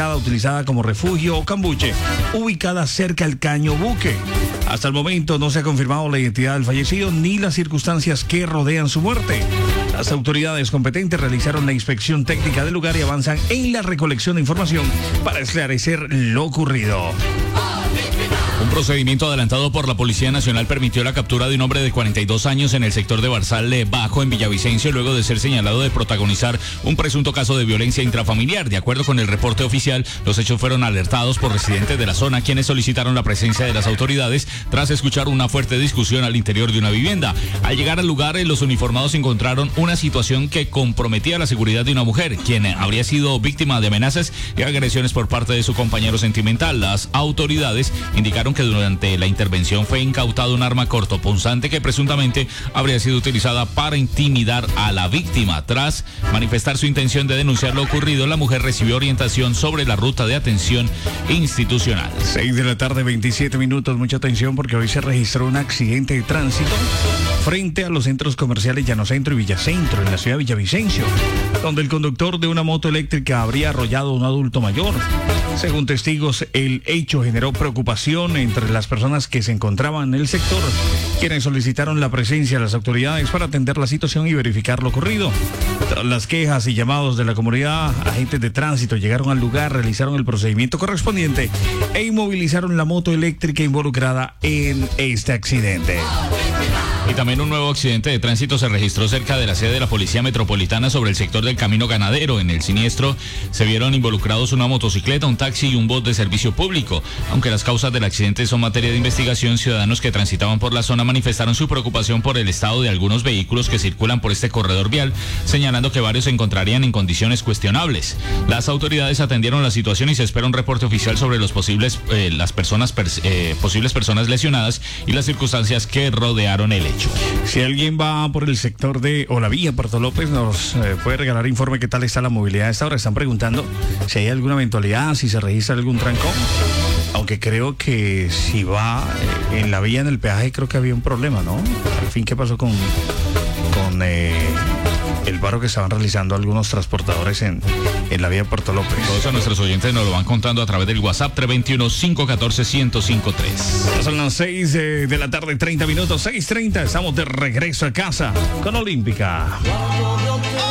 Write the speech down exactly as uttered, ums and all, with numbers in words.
improvisada utilizada como refugio o cambuche, ubicada cerca al Caño Buque. Hasta el momento no se ha confirmado la identidad del fallecido ni las circunstancias que rodean su muerte. Las autoridades competentes realizaron la inspección técnica del lugar y avanzan en la recolección de información para esclarecer lo ocurrido. Un procedimiento adelantado por la Policía Nacional permitió la captura de un hombre de cuarenta y dos años en el sector de Barzal Bajo, en Villavicencio, luego de ser señalado de protagonizar un presunto caso de violencia intrafamiliar. De acuerdo con el reporte oficial, los hechos fueron alertados por residentes de la zona, quienes solicitaron la presencia de las autoridades tras escuchar una fuerte discusión al interior de una vivienda. Al llegar al lugar, los uniformados encontraron una situación que comprometía la seguridad de una mujer, quien habría sido víctima de amenazas y agresiones por parte de su compañero sentimental. Las autoridades indicaron que durante la intervención fue incautado un arma cortopunzante que presuntamente habría sido utilizada para intimidar a la víctima. Tras manifestar su intención de denunciar lo ocurrido, la mujer recibió orientación sobre la ruta de atención institucional. seis de la tarde, veintisiete minutos. Mucha atención porque hoy se registró un accidente de tránsito frente a los centros comerciales Llanocentro y Villacentro, en la ciudad de Villavicencio, donde el conductor de una moto eléctrica habría arrollado a un adulto mayor. Según testigos, el hecho generó preocupación entre las personas que se encontraban en el sector, quienes solicitaron la presencia de las autoridades para atender la situación y verificar lo ocurrido. Tras las quejas y llamados de la comunidad, agentes de tránsito llegaron al lugar, realizaron el procedimiento correspondiente e inmovilizaron la moto eléctrica involucrada en este accidente. Y también un nuevo accidente de tránsito se registró cerca de la sede de la Policía Metropolitana sobre el sector del Camino Ganadero. En el siniestro se vieron involucrados una motocicleta, un taxi y un bus de servicio público. Aunque las causas del accidente son materia de investigación, ciudadanos que transitaban por la zona manifestaron su preocupación por el estado de algunos vehículos que circulan por este corredor vial, señalando que varios se encontrarían en condiciones cuestionables. Las autoridades atendieron la situación y se espera un reporte oficial sobre los posibles, eh, las personas, eh, posibles personas lesionadas y las circunstancias que rodearon el hecho. Si alguien va por el sector de o la vía Puerto López, nos eh, puede regalar informe qué tal está la movilidad a esta hora. Están preguntando si hay alguna eventualidad, si se registra algún trancón. Aunque creo que si va eh, en la vía, en el peaje, creo que había un problema, ¿no? Al fin, ¿qué pasó con, con eh, el paro que estaban realizando algunos transportadores en, en la vía Puerto López? Todos a nuestros oyentes nos lo van contando a través del WhatsApp tres dos uno, cinco uno cuatro, uno cero cinco tres. Son las seis eh, de la tarde, treinta minutos, seis treinta. Estamos de regreso a casa con Olímpica.